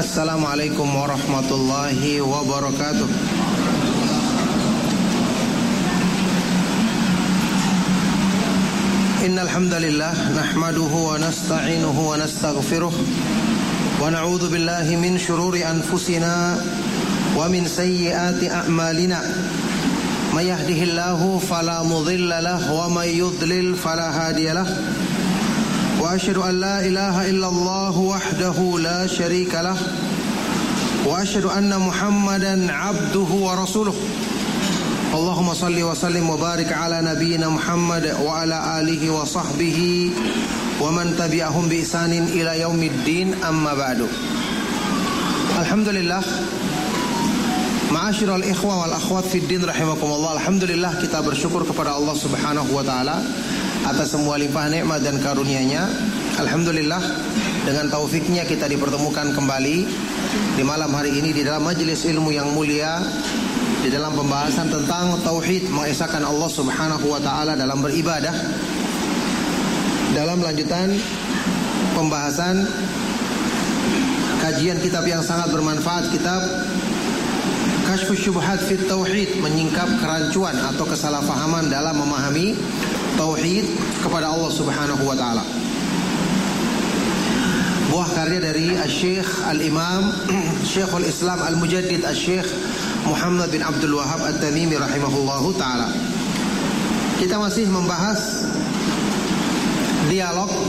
Assalamualaikum warahmatullahi wabarakatuh. Innal hamdalillah nahmaduhu wa nasta'inuhu wa nastaghfiruh wa na'udzu billahi min shururi anfusina wa min sayyiati a'malina. May yahdihillahu fala mudilla lahu wa may yudlil fala hadiya lahu. Wa asyhadu an la ilaha illallah wahdahu la syarika lah. Wa asyhadu anna Muhammadan abduhu wa rasuluh. Allahumma salli wa sallim wa barik ala nabiyyina Muhammad wa ala alihi wa sahbihi wa man tabi'ahum bi ihsanin ila yaumiddin, amma ba'du. Alhamdulillah, ma'asyiral ikhwa wal akhwat fid din rahimakumullah. Alhamdulillah, kita bersyukur kepada Allah Subhanahu wa taala atas semua limpah nikmat dan karunia-Nya. Alhamdulillah, dengan taufiknya kita dipertemukan kembali di malam hari ini di dalam majelis ilmu yang mulia, di dalam pembahasan tentang tauhid, mengesahkan Allah Subhanahu wa taala dalam beribadah. Dalam lanjutan pembahasan kajian kitab yang sangat bermanfaat, kitab Kashfus Syubhat fit Tauhid, menyingkap kerancuan atau kesalahpahaman dalam memahami tauhid kepada Allah Subhanahu wa taala. Buah karya dari Syekh Al-Imam Syekhul Islam Al-Mujaddid Syekh Muhammad bin Abdul Wahhab At-Tamimi rahimahullahu taala. Kita masih membahas dialog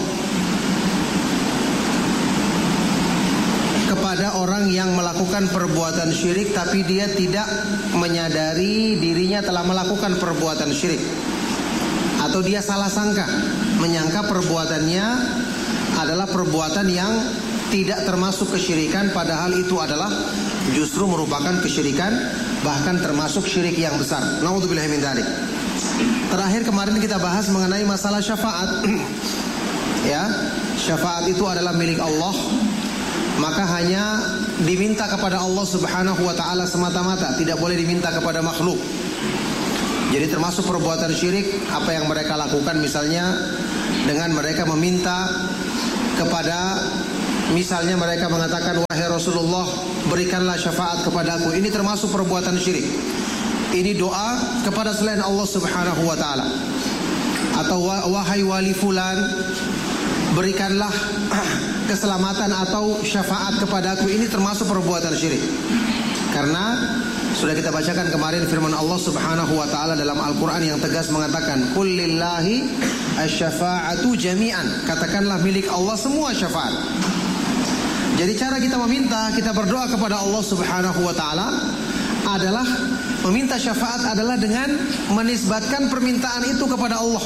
kepada orang yang melakukan perbuatan syirik tapi dia tidak menyadari dirinya telah melakukan perbuatan syirik, atau dia salah sangka, menyangka perbuatannya adalah perbuatan yang tidak termasuk kesyirikan, padahal itu adalah justru merupakan kesyirikan, bahkan termasuk syirik yang besar. Na'udzubillahi min dzalik. Terakhir kemarin kita bahas mengenai masalah syafaat. Ya, syafaat itu adalah milik Allah, maka hanya diminta kepada Allah Subhanahu wa taala semata-mata, tidak boleh diminta kepada makhluk. Jadi termasuk perbuatan syirik apa yang mereka lakukan, misalnya dengan mereka meminta kepada, misalnya mereka mengatakan, wahai Rasulullah, berikanlah syafaat kepadaku. Ini termasuk perbuatan syirik. Ini doa kepada selain Allah Subhanahu wa taala. Atau wahai wali fulan, berikanlah keselamatan atau syafaat kepadaku. Ini termasuk perbuatan syirik. Karena sudah kita bacakan kemarin firman Allah Subhanahu wa taala dalam Al-Qur'an yang tegas mengatakan, "Qul lillahi asy-syafa'atu jami'an." Katakanlah milik Allah semua syafaat. Jadi cara kita meminta, kita berdoa kepada Allah Subhanahu wa taala adalah meminta syafaat adalah dengan menisbatkan permintaan itu kepada Allah.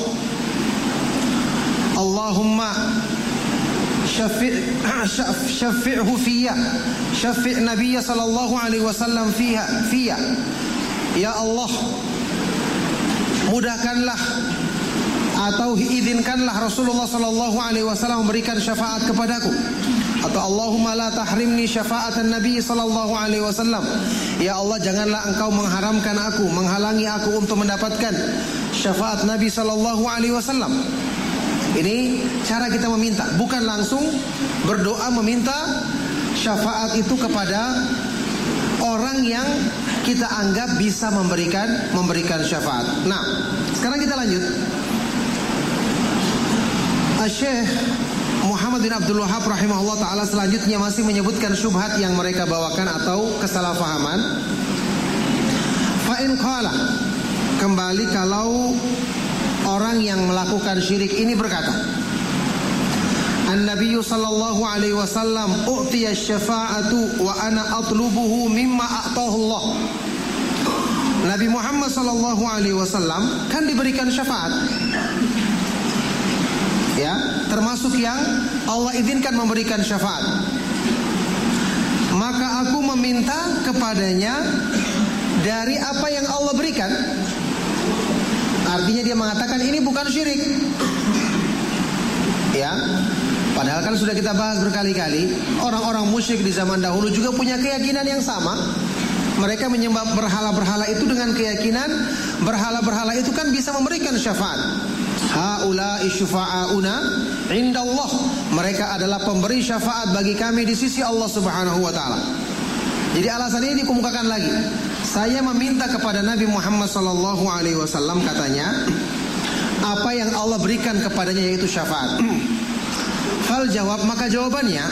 Allahumma syafi'hu fiyya, syafi' nabiyya sallallahu alaihi wasallam fiyya. Ya Allah, mudahkanlah atau izinkanlah Rasulullah sallallahu alaihi wasallam memberikan syafaat kepadaku. Atau Allahumma la tahrimni syafa'atan nabi sallallahu alaihi wasallam. Ya Allah, janganlah engkau mengharamkan aku, menghalangi aku untuk mendapatkan syafaat Nabi sallallahu alaihi wasallam. Ini cara kita meminta, bukan langsung berdoa meminta syafaat itu kepada orang yang kita anggap bisa memberikan syafaat. Nah, sekarang kita lanjut. Syekh Muhammad bin Abdul Wahhab rahimahullah taala selanjutnya masih menyebutkan syubhat yang mereka bawakan atau kesalahpahaman. Fa in qala, kembali kalau orang yang melakukan syirik ini berkata, An-Nabi sallallahu alaihi wasallam u'tiya syafa'atu wa ana atlubuhu mimma a'tahu Allah. Nabi Muhammad sallallahu alaihi wasallam kan diberikan syafaat. Ya, termasuk yang Allah izinkan memberikan syafaat. Maka aku meminta kepadanya dari apa yang Allah berikan. Artinya dia mengatakan ini bukan syirik. Ya, padahal kan sudah kita bahas berkali-kali, orang-orang musyrik di zaman dahulu juga punya keyakinan yang sama. Mereka menyembah berhala-berhala itu dengan keyakinan berhala-berhala itu kan bisa memberikan syafaat. Haula'i syufa'auna indallah. Mereka adalah pemberi syafaat bagi kami di sisi Allah Subhanahu wa taala. Jadi alasan ini dikemukakan lagi. Saya meminta kepada Nabi Muhammad sallallahu alaihi wasallam, katanya, apa yang Allah berikan kepadanya yaitu syafaat. Fal jawab, maka jawabannya,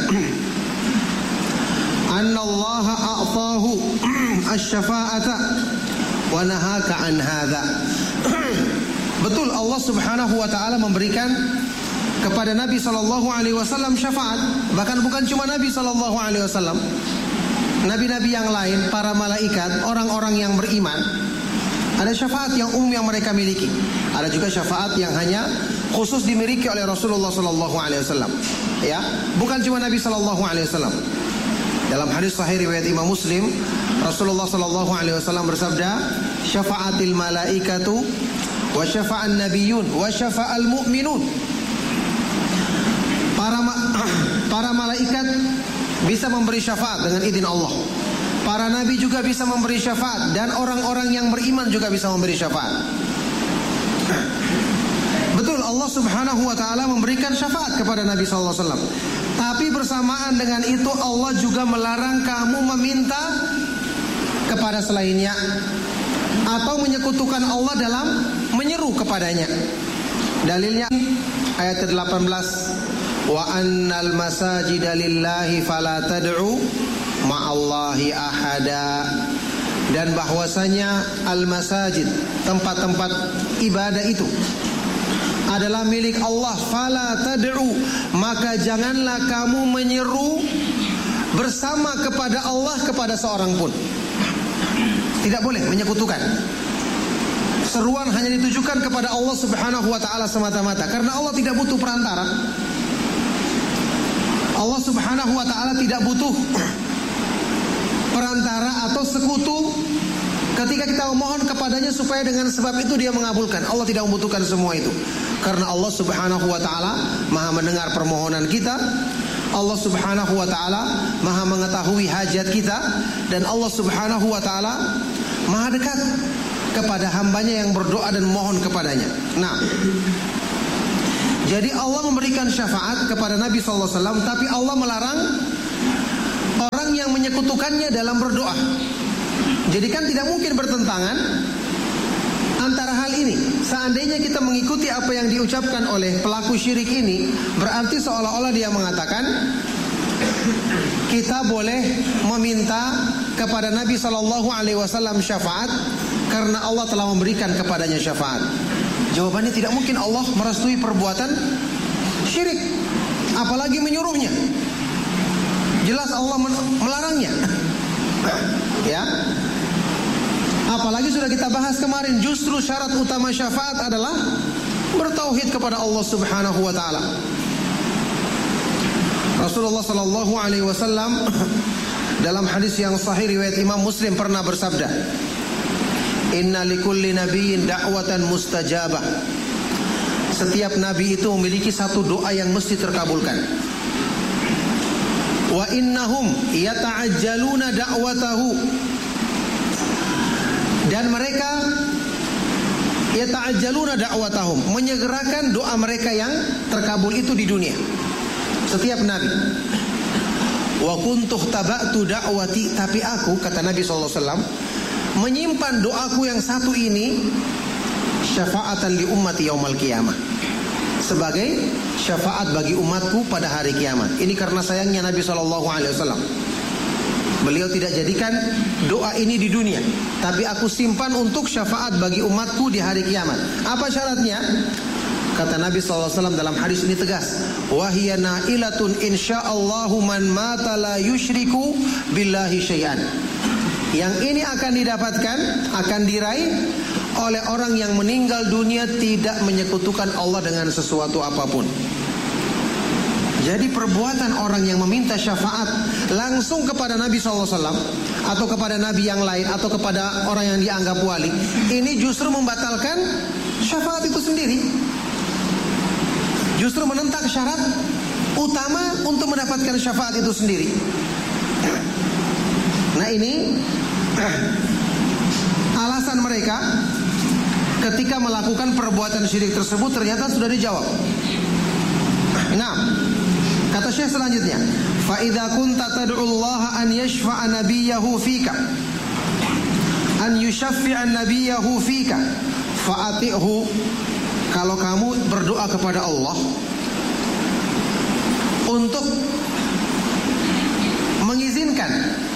annallaha a'tahu asy-syafa'ata wa nahaka an hadza. Betul, Allah Subhanahu wa taala memberikan kepada Nabi sallallahu alaihi wasallam syafaat, bahkan bukan cuma Nabi sallallahu alaihi wasallam. Nabi-nabi yang lain, para malaikat, orang-orang yang beriman, ada syafaat yang umum yang mereka miliki. Ada juga syafaat yang hanya khusus dimiliki oleh Rasulullah sallallahu alaihi wasallam. Ya, bukan cuma Nabi sallallahu alaihi wasallam. Dalam hadis sahih riwayat Imam Muslim, Rasulullah sallallahu alaihi wasallam bersabda, "Syafa'atil malaikatu wa syafa'an nabiyyun wa syafa'al mu'minun." Para malaikat bisa memberi syafaat dengan izin Allah. Para nabi juga bisa memberi syafaat, dan orang-orang yang beriman juga bisa memberi syafaat. Betul, Allah Subhanahu wa taala memberikan syafaat kepada Nabi sallallahu alaihi wasallam. Tapi bersamaan dengan itu Allah juga melarang kamu meminta kepada selainnya atau menyekutukan Allah dalam menyeru kepadanya. Dalilnya ayat 18, wa annal masajida lillahi fala tad'u ma'allahi ahada. Dan bahwasanya al-masajid, tempat-tempat ibadah itu adalah milik Allah, fala tad'u, maka janganlah kamu menyeru bersama kepada Allah kepada seorang pun. Tidak boleh menyekutukan. Seruan hanya ditujukan kepada Allah Subhanahu wa taala semata-mata, karena Allah tidak butuh perantara. Allah Subhanahu wa taala tidak butuh perantara atau sekutu ketika kita memohon kepadanya supaya dengan sebab itu dia mengabulkan. Allah tidak membutuhkan semua itu, karena Allah Subhanahu wa taala Maha mendengar permohonan kita. Allah Subhanahu wa taala Maha mengetahui hajat kita, dan Allah Subhanahu wa taala Maha dekat kepada hambanya yang berdoa dan mohon kepadanya. Nah, jadi Allah memberikan syafaat kepada Nabi sallallahu alaihi wasallam, tapi Allah melarang orang yang menyekutukannya dalam berdoa. Jadi kan tidak mungkin bertentangan antara hal ini. Seandainya kita mengikuti apa yang diucapkan oleh pelaku syirik ini, berarti seolah-olah dia mengatakan kita boleh meminta kepada Nabi sallallahu alaihi wasallam syafaat karena Allah telah memberikan kepadanya syafaat. Jawabannya, tidak mungkin Allah merestui perbuatan syirik, apalagi menyuruhnya. Jelas Allah melarangnya. Ya. Apalagi sudah kita bahas kemarin, justru syarat utama syafaat adalah bertauhid kepada Allah Subhanahu wa taala. Rasulullah sallallahu alaihi wasallam dalam hadis yang sahih riwayat Imam Muslim pernah bersabda, "Inna likulli nabiyyin da'watan mustajabah." Setiap nabi itu memiliki satu doa yang mesti terkabulkan. Wa innahum yata'ajjaluna da'watahu. Dan mereka yata'ajjaluna da'watahum, menyegerakan doa mereka yang terkabul itu di dunia. Setiap nabi. Wa kuntuh taba'tu da'wati, tapi aku, kata Nabi sallallahu alaihi wasallam, menyimpan doaku yang satu ini syafaatan li ummati yaumal qiyamah, sebagai syafaat bagi umatku pada hari kiamat. Ini karena sayangnya Nabi SAW, beliau tidak jadikan doa ini di dunia, tapi aku simpan untuk syafaat bagi umatku di hari kiamat. Apa syaratnya? Kata Nabi SAW dalam hadis ini tegas, wahiya na'ilatun insya'allahu man mata la yushriku billahi syai'an. Yang ini akan didapatkan, akan diraih oleh orang yang meninggal dunia tidak menyekutukan Allah dengan sesuatu apapun. Jadi perbuatan orang yang meminta syafaat langsung kepada Nabi SAW atau kepada Nabi yang lain atau kepada orang yang dianggap wali, ini justru membatalkan syafaat itu sendiri. Justru menentang syarat utama untuk mendapatkan syafaat itu sendiri. Nah, ini alasan mereka ketika melakukan perbuatan syirik tersebut ternyata sudah dijawab. Nah, kata Syekh selanjutnya, fa idza kunta tad'u Allah an yashfa'a nabiyahu fika, an yushaffi'a nabiyahu fika, fa'ati'hu. Kalau kamu berdoa kepada Allah untuk mengizinkan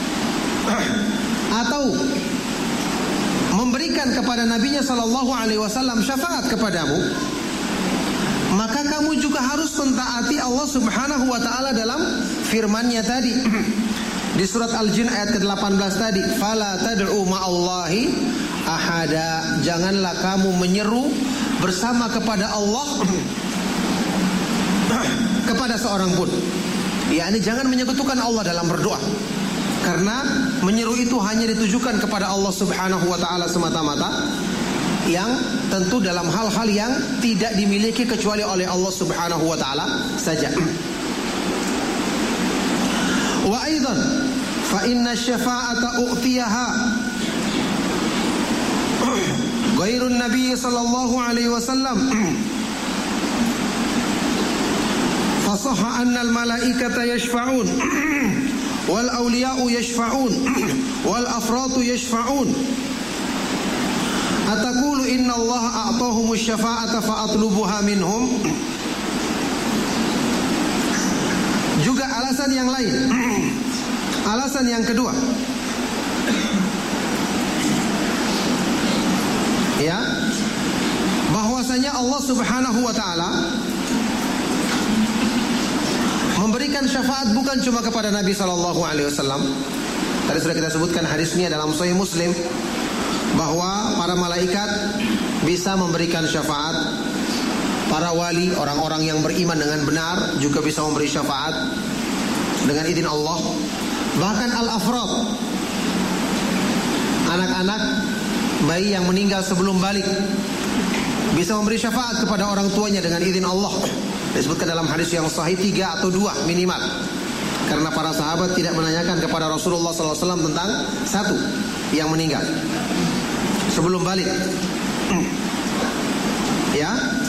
atau memberikan kepada Nabinya sallallahu alaihi wasallam syafaat kepadamu, maka kamu juga harus mentaati Allah Subhanahu wa taala dalam firman-Nya tadi di surat Al-Jin ayat ke-18 tadi, fala tad'u ma'allahi ahada, janganlah kamu menyeru bersama kepada Allah kepada seorang pun. yakni jangan menyekutukan Allah dalam berdoa, karena menyeru itu hanya ditujukan kepada Allah Subhanahu wa taala semata-mata, yang tentu dalam hal-hal yang tidak dimiliki kecuali oleh Allah Subhanahu wa taala saja. Wa aidan fa inna syafa'ata u'tiyaha ghairun nabiy sallallahu alaihi wasallam fasahha anna al malaikata yashfa'un wal awliya'u yashfa'un wal afradu yashfa'un ataqulu inna Allah a'tahumus syafa'ata fa'atlubuha minhum. Juga alasan yang lain, alasan yang kedua, ya, bahwasanya Allah Subhanahu wa taala memberikan syafaat bukan cuma kepada Nabi sallallahu alaihi wasallam. Tadi sudah kita sebutkan hadisnya dalam Sahih Muslim, bahwa para malaikat bisa memberikan syafaat, para wali, orang-orang yang beriman dengan benar juga bisa memberi syafaat dengan izin Allah. Bahkan al-afrad, anak-anak bayi yang meninggal sebelum balik, bisa memberi syafaat kepada orang tuanya dengan izin Allah. Disebutkan dalam hadis yang sahih 3 atau 2 minimal, karena para sahabat tidak menanyakan kepada Rasulullah SAW tentang satu yang meninggal sebelum balik. Ya,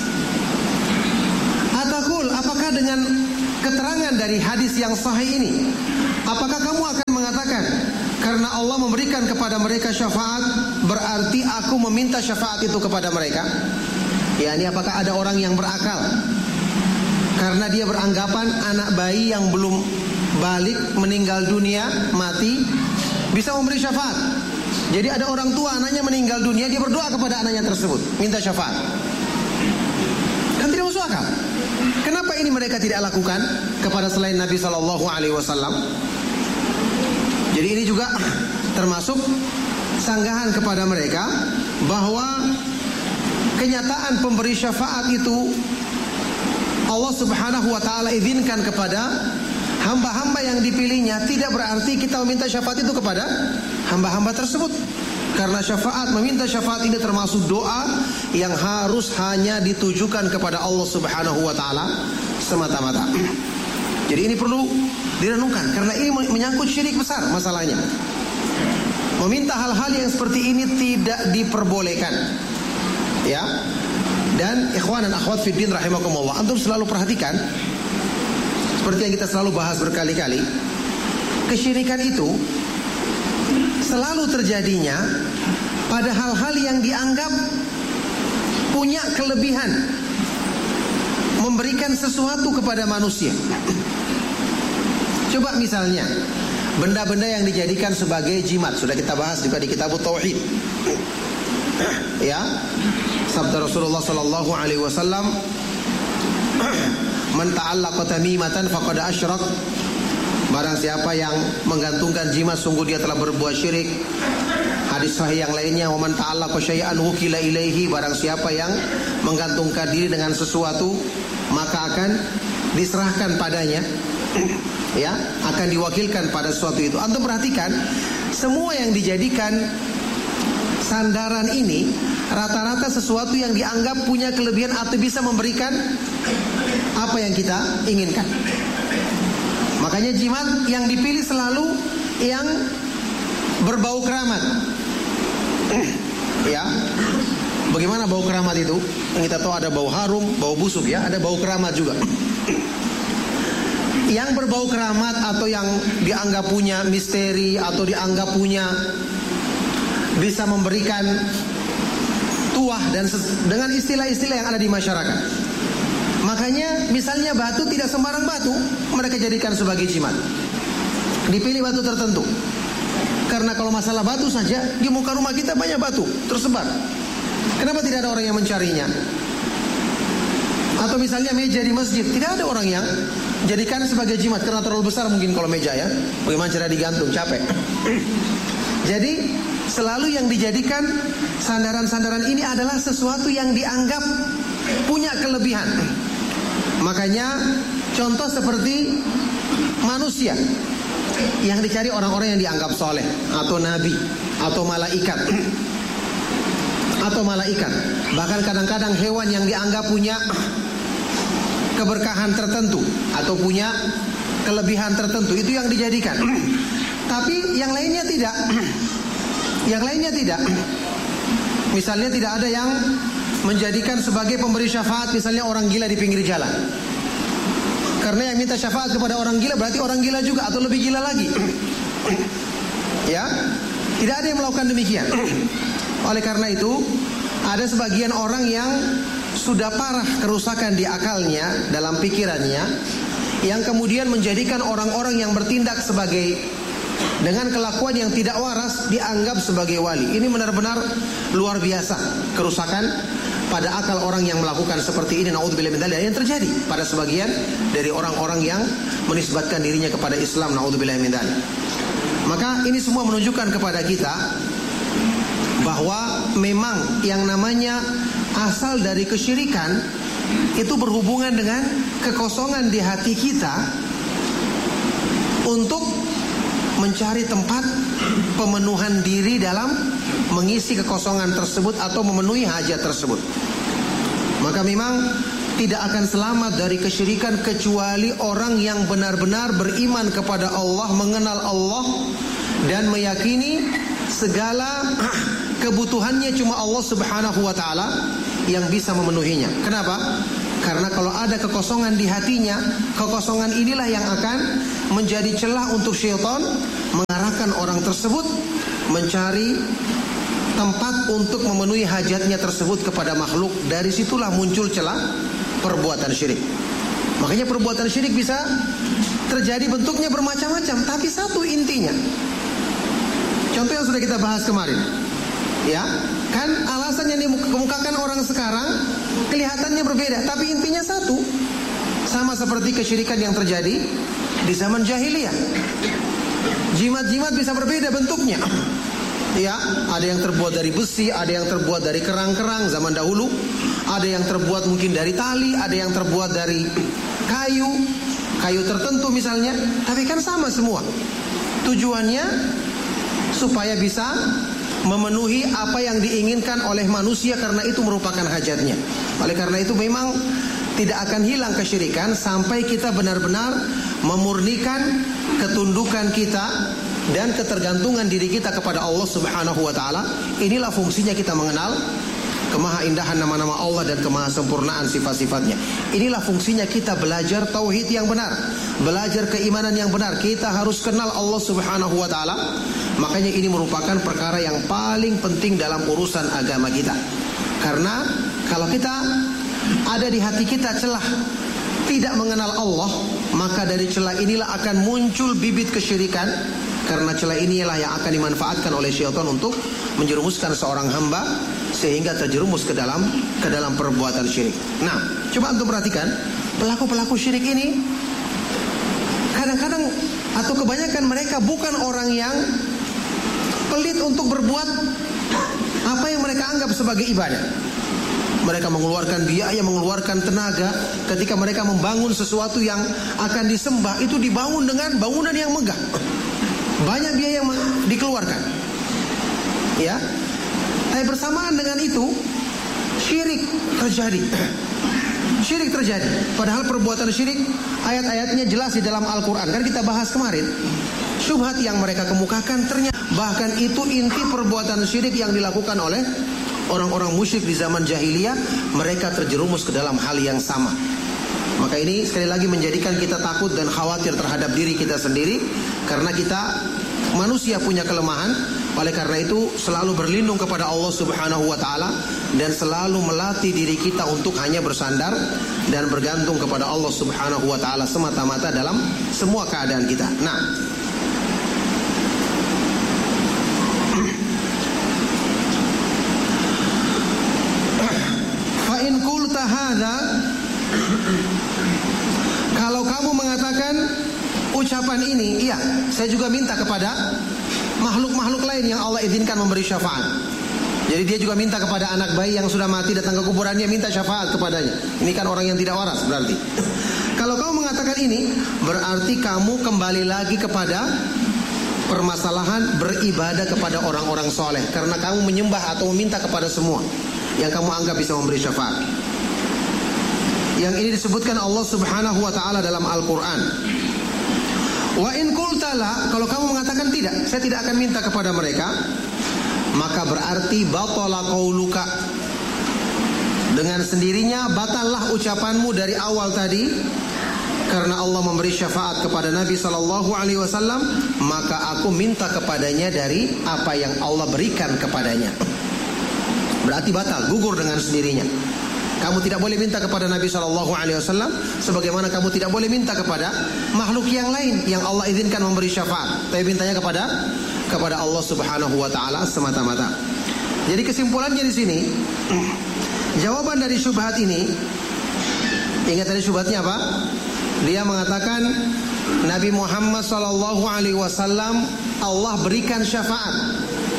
Atakul, apakah dengan keterangan dari hadis yang sahih ini, apakah kamu akan mengatakan karena Allah memberikan kepada mereka syafaat berarti aku meminta syafaat itu kepada mereka? Ya, ini apakah ada orang yang berakal karena dia beranggapan anak bayi yang belum balik, meninggal dunia, mati, bisa memberi syafaat? Jadi ada orang tua anaknya meninggal dunia, dia berdoa kepada anaknya tersebut, minta syafaat. Kan tidak masuk akal. Kenapa ini mereka tidak lakukan kepada selain Nabi Sallallahu Alaihi Wasallam? Jadi ini juga termasuk sanggahan kepada mereka bahwa kenyataan pemberi syafaat itu Allah Subhanahu Wa Taala izinkan kepada hamba-hamba yang dipilihnya, tidak berarti kita meminta syafaat itu kepada hamba-hamba tersebut. Karena syafaat, meminta syafaat ini termasuk doa yang harus hanya ditujukan kepada Allah Subhanahu wa taala semata-mata. Jadi ini perlu direnungkan, karena ini menyangkut syirik besar masalahnya. Meminta hal-hal yang seperti ini tidak diperbolehkan. Ya. Dan ikhwan dan akhwat fiddin rahimakumullah, antum selalu perhatikan, seperti yang kita selalu bahas berkali-kali, kesyirikan itu selalu terjadinya pada hal-hal yang dianggap punya kelebihan memberikan sesuatu kepada manusia. Coba misalnya benda-benda yang dijadikan sebagai jimat, sudah kita bahas juga di kitab Tauhid. Ya, sabda Rasulullah sallallahu alaihi wasallam, "Man ta'allaqa tamimatan faqad asyrak." Barang siapa yang menggantungkan jimat, sungguh dia telah berbuat syirik. Hadis sahih yang lainnya, "Wa man ta'allaqa syai'an wukila ilaihi." Barang siapa yang menggantungkan diri dengan sesuatu, maka akan diserahkan padanya. Ya, akan diwakilkan pada sesuatu itu. Antum perhatikan, semua yang dijadikan sandaran ini rata-rata sesuatu yang dianggap punya kelebihan atau bisa memberikan apa yang kita inginkan. Makanya jimat yang dipilih selalu yang berbau keramat. Ya, Bagaimana bau keramat itu? Yang kita tahu ada bau harum, bau busuk ya, ada bau keramat juga. Yang berbau keramat atau yang dianggap punya misteri atau dianggap punya bisa memberikan tuah dan dengan istilah-istilah yang ada di masyarakat. Makanya misalnya batu tidak sembarang batu mereka jadikan sebagai jimat. Dipilih batu tertentu. Karena kalau masalah batu saja di muka rumah kita banyak batu tersebar. Kenapa tidak ada orang yang mencarinya? Atau misalnya meja di masjid, tidak ada orang yang jadikan sebagai jimat karena terlalu besar mungkin kalau meja ya. Bagaimana cara digantung, capek. Jadi selalu yang dijadikan sandaran-sandaran ini adalah sesuatu yang dianggap punya kelebihan. Makanya contoh seperti manusia yang dicari orang-orang yang dianggap soleh atau nabi atau malaikat. Atau malaikat. Bahkan kadang-kadang hewan yang dianggap punya keberkahan tertentu atau punya kelebihan tertentu, itu yang dijadikan. Tapi yang lainnya tidak. Yang lainnya tidak. Misalnya tidak ada yang menjadikan sebagai pemberi syafaat misalnya orang gila di pinggir jalan. Karena yang minta syafaat kepada orang gila berarti orang gila juga atau lebih gila lagi. Ya, tidak ada yang melakukan demikian. Oleh karena itu, ada sebagian orang yang sudah parah kerusakan di akalnya, dalam pikirannya, yang kemudian menjadikan orang-orang yang bertindak sebagai dengan kelakuan yang tidak waras dianggap sebagai wali. Ini benar-benar luar biasa kerusakan pada akal orang yang melakukan seperti ini. Naudzubillah min dzalik yang terjadi pada sebagian dari orang-orang yang menisbatkan dirinya kepada Islam. Naudzubillah min dzalik. Maka ini semua menunjukkan kepada kita bahwa memang yang namanya asal dari kesyirikan itu berhubungan dengan kekosongan di hati kita untuk mencari tempat pemenuhan diri dalam mengisi kekosongan tersebut atau memenuhi hajat tersebut. Maka memang tidak akan selamat dari kesyirikan kecuali orang yang benar-benar beriman kepada Allah, mengenal Allah dan meyakini segala kebutuhannya cuma Allah Subhanahu wa taala yang bisa memenuhinya. Kenapa? Karena kalau ada kekosongan di hatinya, kekosongan inilah yang akan menjadi celah untuk syaitan mengarahkan orang tersebut mencari tempat untuk memenuhi hajatnya tersebut kepada makhluk. Dari situlah muncul celah perbuatan syirik. Makanya perbuatan syirik bisa terjadi bentuknya bermacam-macam, tapi satu intinya. Contoh yang sudah kita bahas kemarin. Ya, kan alasan yang dikemukakan orang sekarang kelihatannya berbeda, tapi intinya satu. Sama seperti kesyirikan yang terjadi di zaman jahiliyah. Jimat-jimat bisa berbeda bentuknya. Ya, ada yang terbuat dari besi, ada yang terbuat dari kerang-kerang zaman dahulu, ada yang terbuat mungkin dari tali, ada yang terbuat dari kayu tertentu misalnya, tapi kan sama semua. Tujuannya supaya bisa memenuhi apa yang diinginkan oleh manusia karena itu merupakan hajatnya. Oleh karena itu memang tidak akan hilang kesyirikan sampai kita benar-benar memurnikan ketundukan kita dan ketergantungan diri kita kepada Allah Subhanahu wa taala. Inilah fungsinya kita mengenal kemahaindahan nama-nama Allah dan kemahasempurnaan sifat-sifatnya. Inilah fungsinya kita belajar tauhid yang benar, belajar keimanan yang benar. Kita harus kenal Allah Subhanahu wa taala. Makanya ini merupakan perkara yang paling penting dalam urusan agama kita. Karena kalau kita ada di hati kita celah tidak mengenal Allah, maka dari celah inilah akan muncul bibit kesyirikan. Karena celah inilah yang akan dimanfaatkan oleh syaitan untuk menjerumuskan seorang hamba sehingga terjerumus ke dalam perbuatan syirik. Nah, coba antum perhatikan pelaku-pelaku syirik ini kadang-kadang atau kebanyakan mereka bukan orang yang pelit untuk berbuat apa yang mereka anggap sebagai ibadah. Mereka mengeluarkan biaya, mengeluarkan tenaga ketika mereka membangun sesuatu yang akan disembah, itu dibangun dengan bangunan yang megah. Banyak biaya yang dikeluarkan. Ya. Tapi bersamaan dengan itu syirik terjadi. Syirik terjadi. Padahal perbuatan syirik ayat-ayatnya jelas di dalam Al-Quran. Kan kita bahas kemarin. Syubhat yang mereka kemukakan ternyata bahkan itu inti perbuatan syirik yang dilakukan oleh orang-orang musyrik di zaman jahiliyah, mereka terjerumus ke dalam hal yang sama. Maka ini sekali lagi menjadikan kita takut dan khawatir terhadap diri kita sendiri, karena kita manusia punya kelemahan. Oleh karena itu selalu berlindung kepada Allah Subhanahu wa taala dan selalu melatih diri kita untuk hanya bersandar dan bergantung kepada Allah Subhanahu wa taala semata-mata dalam semua keadaan kita. Nah, fa in qulta hadza, kalau kamu mengatakan ucapan ini, iya, saya juga minta kepada makhluk-makhluk lain yang Allah izinkan memberi syafaat. Jadi dia juga minta kepada anak bayi yang sudah mati datang ke kuburannya, minta syafaat kepadanya. Ini kan orang yang tidak waras berarti. Kalau kamu mengatakan ini, berarti kamu kembali lagi kepada permasalahan beribadah kepada orang-orang soleh, karena kamu menyembah atau meminta kepada semua yang kamu anggap bisa memberi syafaat. Yang ini disebutkan Allah Subhanahu wa taala dalam Al-Qur'an. Wa in qulta la, kalau kamu mengatakan tidak, saya tidak akan minta kepada mereka, maka berarti batala qauluka, dengan sendirinya batallah ucapanmu dari awal tadi. Karena Allah memberi syafaat kepada Nabi sallallahu alaihi wasallam, maka aku minta kepadanya dari apa yang Allah berikan kepadanya. Berarti batal, gugur dengan sendirinya. Kamu tidak boleh minta kepada Nabi sallallahu alaihi wasallam sebagaimana kamu tidak boleh minta kepada makhluk yang lain yang Allah izinkan memberi syafaat. Tapi mintanya kepada Allah Subhanahu wa taala semata-mata. Jadi kesimpulannya di sini, jawaban dari syubhat ini, ingat tadi syubhatnya apa? Dia mengatakan Nabi Muhammad sallallahu alaihi wasallam Allah berikan syafaat.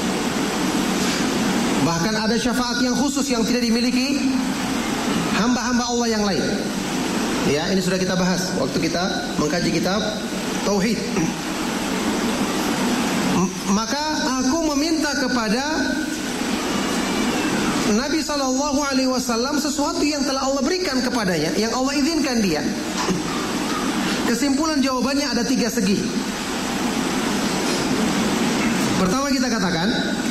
Bahkan ada syafaat yang khusus yang tidak dimiliki hamba-hamba Allah yang lain. Ya, ini sudah kita bahas waktu kita mengkaji kitab Tauhid. Maka aku meminta kepada Nabi SAW sesuatu yang telah Allah berikan kepadanya, yang Allah izinkan dia. Kesimpulan jawabannya ada 3 segi. Pertama kita katakan,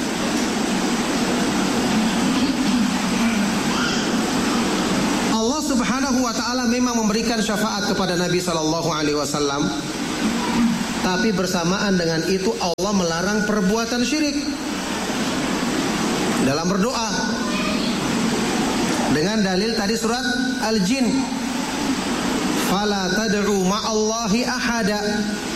Allah Subhanahu wa taala memang memberikan syafaat kepada Nabi sallallahu alaihi wasallam, tapi bersamaan dengan itu Allah melarang perbuatan syirik dalam berdoa. Dengan dalil tadi surat Al-Jin, fala tad'u ma'allahi ahada.